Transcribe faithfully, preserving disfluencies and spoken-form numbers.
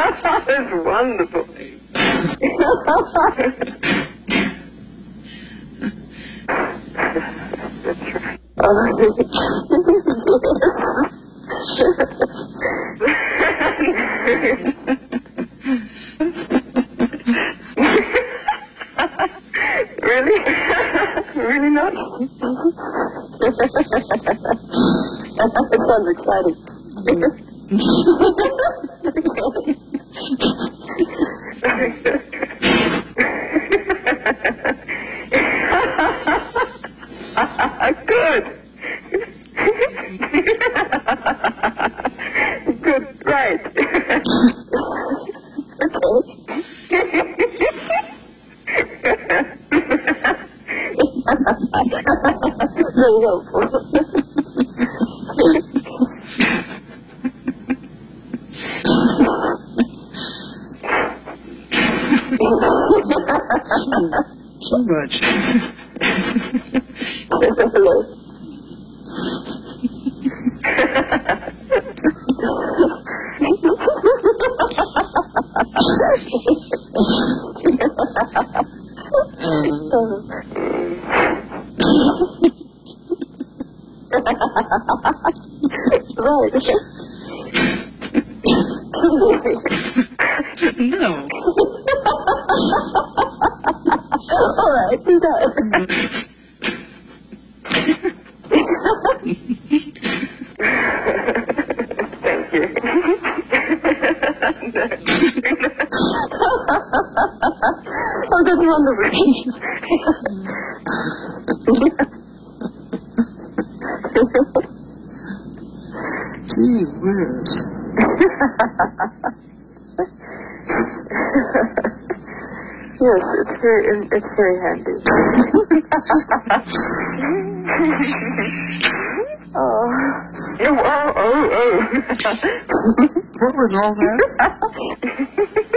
That's wonderful. That's right. Oh, really? Really not? It sounds exciting. Good. Good, right. Very helpful. Too much. Hello. Right. No. All right, do that. Thank you. Oh, that's wonderful. Gee whiz. Yes, it's very, it's very handy. Oh. Oh, oh, oh. What was all that?